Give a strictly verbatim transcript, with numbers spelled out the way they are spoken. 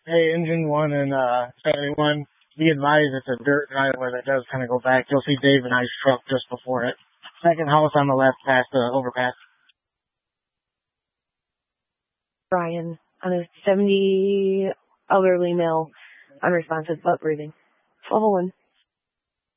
Hey, engine one and uh, seventy-one, be advised it's a dirt driveway that does kind of go back. You'll see Dave and I's truck just before it. Second house on the left past the overpass. Brian, on a seventy elderly male, unresponsive but breathing. twelve oh one.